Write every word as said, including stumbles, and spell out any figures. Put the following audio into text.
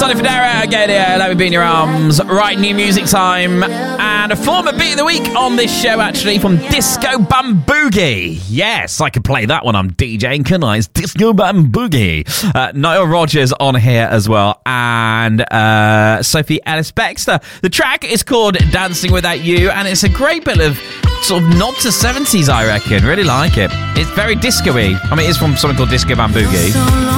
Sonny Fodera, get here, let me be in your arms. Right, new music time. And a former beat of the week on this show, actually, from Disco Bamboogie. Yes, I could play that one. I'm DJing, can I? It's Disco Bamboogie. Uh, Nile Rodgers on here as well. And uh, Sophie Ellis-Bextor. The track is called Dancing Without You, and it's a great bit of sort of nod to seventies, I reckon. Really like it. It's very disco-y. I mean, it's from something called Disco Bamboogie.